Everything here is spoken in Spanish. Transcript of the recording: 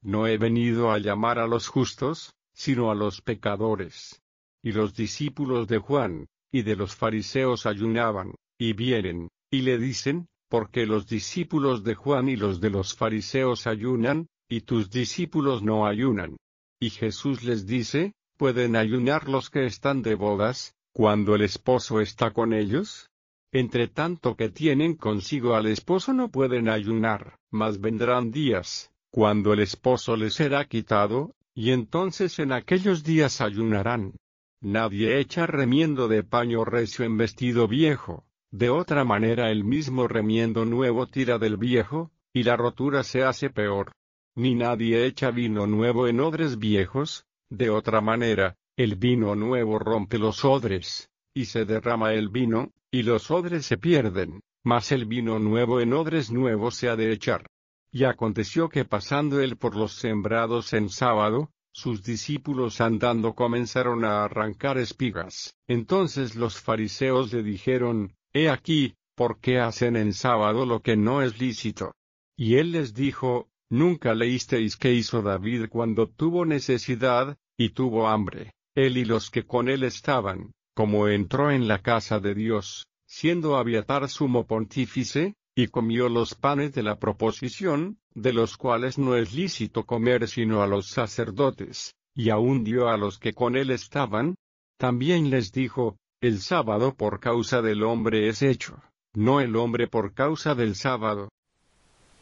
no he venido a llamar a los justos, sino a los pecadores. Y los discípulos de Juan, y de los fariseos ayunaban, y vienen, y le dicen, ¿por qué los discípulos de Juan y los de los fariseos ayunan, y tus discípulos no ayunan? Y Jesús les dice, ¿pueden ayunar los que están de bodas, cuando el esposo está con ellos? Entre tanto que tienen consigo al esposo no pueden ayunar, mas vendrán días, cuando el esposo les será quitado, y entonces en aquellos días ayunarán. Nadie echa remiendo de paño recio en vestido viejo, de otra manera el mismo remiendo nuevo tira del viejo, y la rotura se hace peor. Ni nadie echa vino nuevo en odres viejos, de otra manera, el vino nuevo rompe los odres, y se derrama el vino, y los odres se pierden, mas el vino nuevo en odres nuevos se ha de echar. Y aconteció que pasando él por los sembrados en sábado, sus discípulos andando comenzaron a arrancar espigas. Entonces los fariseos le dijeron, He aquí, ¿por qué hacen en sábado lo que no es lícito? Y él les dijo, ¿nunca leísteis qué hizo David cuando tuvo necesidad, y tuvo hambre, él y los que con él estaban, como entró en la casa de Dios, siendo Abiatar sumo pontífice, y comió los panes de la proposición, de los cuales no es lícito comer sino a los sacerdotes, y aun dio a los que con él estaban? También les dijo, el sábado por causa del hombre es hecho, no el hombre por causa del sábado.